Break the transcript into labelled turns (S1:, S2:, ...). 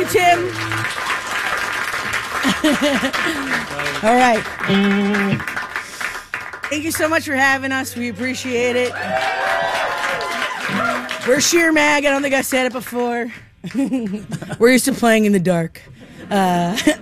S1: Tim. All right. Thank you so much for having us. We appreciate it. We're Sheer Mag. I don't think I said it before. We're used to playing in the dark.